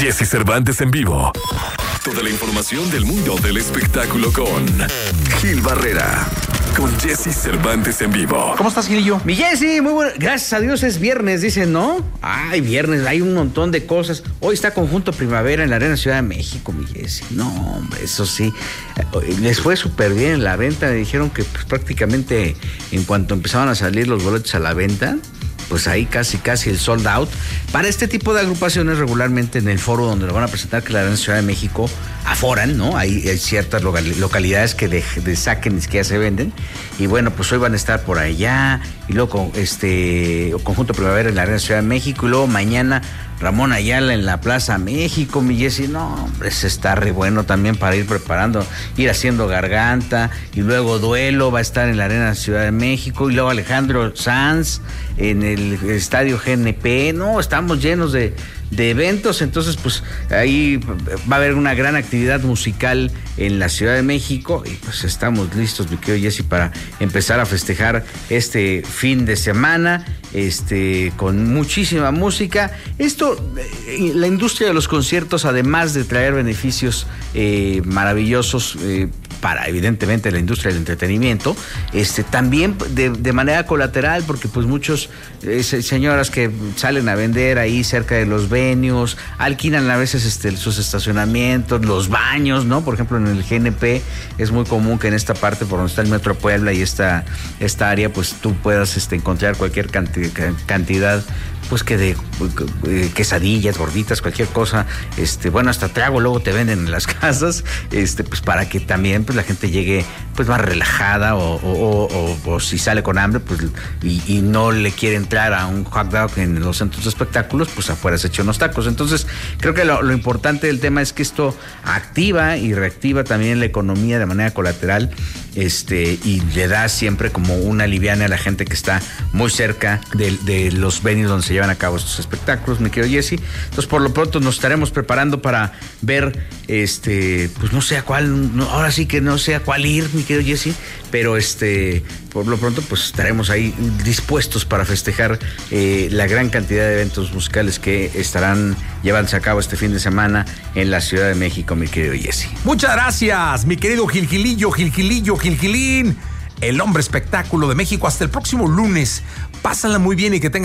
Jesse Cervantes en vivo. Toda la información del mundo del espectáculo con Gil Barrera. Con Jesse Cervantes en vivo. ¿Cómo estás, Gilillo? Mi Jesse, muy bueno. Gracias a Dios es viernes, dicen, ¿no? Ay, viernes, hay un montón de cosas. Hoy está Conjunto Primavera en la Arena Ciudad de México, mi Jesse. No, hombre, eso sí. Les fue súper bien en la venta. Me dijeron que pues, prácticamente en cuanto empezaban a salir los boletos a la venta, pues ahí casi el sold out. Para este tipo de agrupaciones regularmente en el foro donde lo van a presentar, que es la Arena Ciudad de México, aforan, ¿no? Hay ciertas localidades que de saquen ni siquiera se venden. Y bueno, pues hoy van a estar por allá. Y luego Conjunto Primavera en la Arena Ciudad de México. Y luego mañana Ramón Ayala en la Plaza México, mi Jesse. No, hombre, se está re bueno también para ir preparando, ir haciendo garganta. Y luego Duelo va a estar en la Arena Ciudad de México. Y luego Alejandro Sanz en el Estadio GNP. No, estamos llenos de eventos, entonces pues ahí va a haber una gran actividad musical en la Ciudad de México y pues estamos listos, mi querido Jesse, para empezar a festejar este fin de semana, con muchísima música. La industria de los conciertos, además de traer beneficios maravillosos para evidentemente la industria del entretenimiento, también de manera colateral, porque pues muchos señoras que salen a vender ahí cerca de los venues, alquilan a veces sus estacionamientos, los baños, ¿no? Por ejemplo, en el GNP es muy común que en esta parte por donde está el Metro Puebla y esta área, pues tú puedas encontrar cualquier cantidad, pues que de quesadillas, gorditas, cualquier cosa, bueno, hasta trago luego te venden en las casas, pues para que también pues la gente llegue pues más relajada o si sale con hambre, pues y no le quiere entrar a un hot dog en los centros de espectáculos, pues afuera se echa unos tacos. Entonces, creo que lo importante del tema es que esto activa y reactiva también la economía de manera colateral, y le da siempre como una aliviane a la gente que está muy cerca de los venues donde se llevan a cabo estos espectáculos, mi querido Jesse. Entonces, por lo pronto nos estaremos preparando para ver, pues no sé a cuál, ahora sí que no sé a cuál ir, mi querido Jesse, pero por lo pronto pues estaremos ahí dispuestos para festejar la gran cantidad de eventos musicales que estarán llevándose a cabo este fin de semana en la Ciudad de México, mi querido Jesse. Muchas gracias, mi querido Gilgilín, el hombre espectáculo de México. Hasta el próximo lunes. Pásala muy bien y que tenga